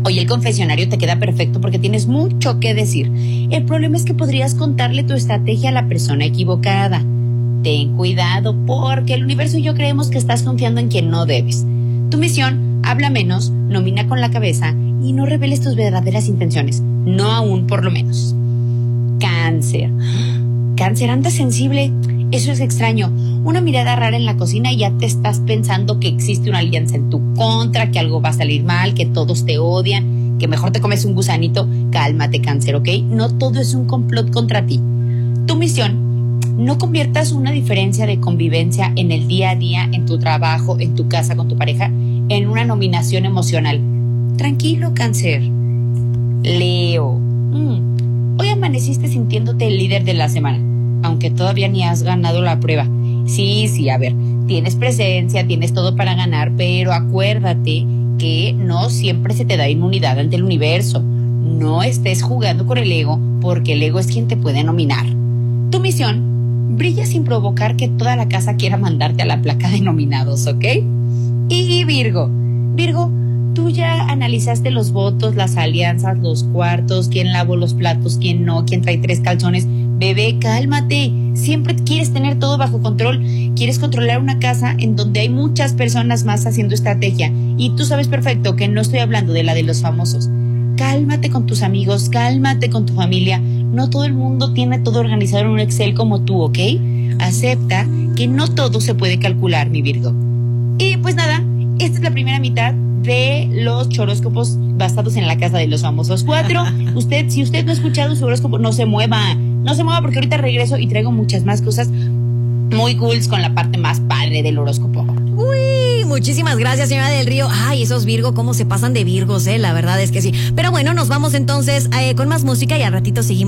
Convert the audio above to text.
Oye, el confesionario te queda perfecto porque tienes mucho que decir. El problema es que podrías contarle tu estrategia a la persona equivocada. Ten cuidado porque el universo y yo creemos que estás confiando en quien no debes. Tu misión, habla menos, nomina con la cabeza y no reveles tus verdaderas intenciones. No aún, por lo menos. Cáncer. Cáncer, andas sensible. Eso es extraño. Una mirada rara en la cocina y ya te estás pensando que existe una alianza en tu contra, que algo va a salir mal, que todos te odian, que mejor te comes un gusanito. Cálmate, Cáncer, ¿ok? No todo es un complot contra ti. Tu misión, no conviertas una diferencia de convivencia en el día a día, en tu trabajo, en tu casa con tu pareja, en una nominación emocional. Tranquilo, Cáncer. Leo. Hoy amaneciste sintiéndote el líder de la semana, aunque todavía ni has ganado la prueba. Sí, a ver, tienes presencia, tienes todo para ganar, pero acuérdate que no siempre se te da inmunidad ante el universo. No estés jugando con el ego, porque el ego es quien te puede nominar. Tu misión, brilla sin provocar que toda la casa quiera mandarte a la placa de nominados, ¿ok? Y Virgo, tú ya analizaste los votos, las alianzas, los cuartos, quién lavó los platos, quién no, quién trae 3 calzones. Bebé, cálmate. Siempre quieres tener todo bajo control. Quieres controlar una casa en donde hay muchas personas más haciendo estrategia. Y tú sabes perfecto que no estoy hablando de la de los famosos. Cálmate con tus amigos, cálmate con tu familia. No todo el mundo tiene todo organizado en un Excel como tú, ¿ok? Acepta que no todo se puede calcular, mi Virgo. Y pues nada, esta es la primera mitad de los horóscopos basados en la casa de los famosos 4. Si usted no ha escuchado su horóscopo, no se mueva porque ahorita regreso y traigo muchas más cosas muy cool con la parte más padre del horóscopo. Uy, muchísimas gracias, señora del Río. Ay, esos Virgo, cómo se pasan de Virgos, la verdad es que sí. Pero bueno, nos vamos entonces con más música y al ratito seguimos.